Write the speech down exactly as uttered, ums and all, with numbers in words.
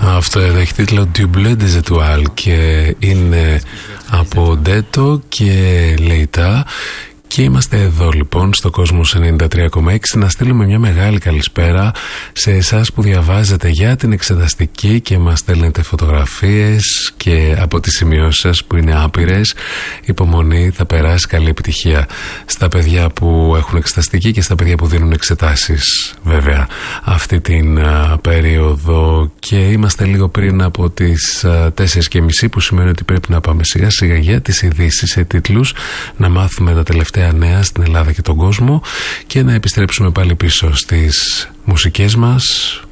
Αυτό εδώ έχει τίτλο Du Bleu des Étoiles και είναι από Ντέτο και Λέιτα. Και είμαστε εδώ λοιπόν στο Κόσμος ενενήντα τρία κόμμα έξι να στείλουμε μια μεγάλη καλησπέρα σε εσάς που διαβάζετε για την εξεταστική και μας στέλνετε φωτογραφίες και από τις σημειώσεις σας που είναι άπειρες. Υπομονή, θα περάσει, καλή επιτυχία στα παιδιά που έχουν εξεταστική και στα παιδιά που δίνουν εξετάσεις βέβαια αυτή την α, περίοδο. Και είμαστε λίγο πριν από τις τέσσερις και μισή, που σημαίνει ότι πρέπει να πάμε σιγά σιγά για τις ειδήσεις σε τίτλους, να μάθουμε τα τελευταία νέα στην Ελλάδα και τον κόσμο και να επιστρέψουμε πάλι πίσω στις μουσικές μας